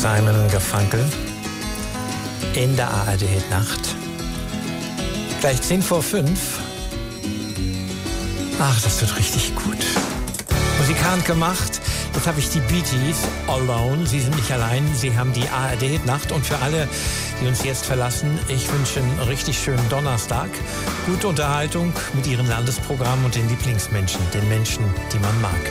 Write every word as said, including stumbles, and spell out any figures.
Simon und Garfunkel in der A R D-Nacht. Gleich zehn vor fünf. Ach, das wird richtig gut. Musikant gemacht. Jetzt habe ich die Bee Gees, Alone. Sie sind nicht allein. Sie haben die A R D-Nacht. Und für alle, die uns jetzt verlassen, ich wünsche einen richtig schönen Donnerstag. Gute Unterhaltung mit Ihren Landesprogrammen und den Lieblingsmenschen, den Menschen, die man mag.